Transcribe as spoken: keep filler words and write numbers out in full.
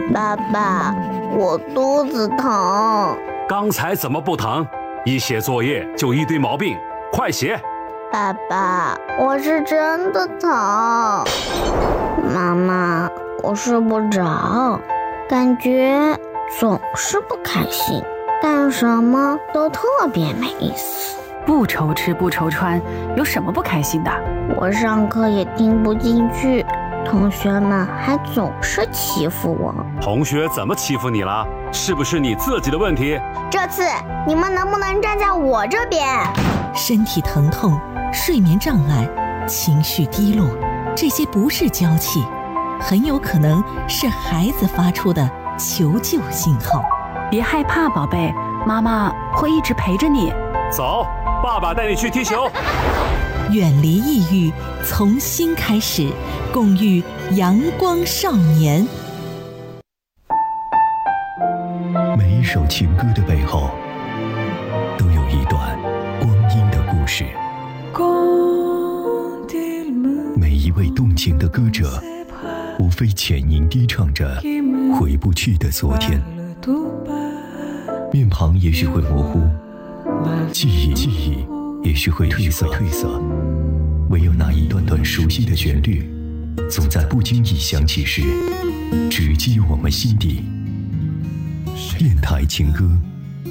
爸爸，我肚子疼。 刚才怎么不疼？一写作业就一堆毛病，快写！ 爸爸，我是真的疼。妈妈，我睡不着，感觉总是不开心，干什么都特别没意思。 不愁吃不愁穿，有什么不开心的？ 我上课也听不进去，同学们还总是欺负我。 同学怎么欺负你了？是不是你自己的问题？ 这次你们能不能站在我这边？ 身体疼痛、睡眠障碍、情绪低落，这些不是娇气，很有可能是孩子发出的求救信号。 别害怕，宝贝，妈妈会一直陪着你。 走，爸爸带你去踢球。 远离抑郁，从新开始，共育阳光少年。 每一首情歌的背后，都有一段光阴的故事。每一位动情的歌者，无非浅吟低唱着回不去的昨天。面庞也许会模糊，记忆记忆也许会褪色褪色，唯有那一段段熟悉的旋律，总在不经意响起时，直击我们心底。电台情歌。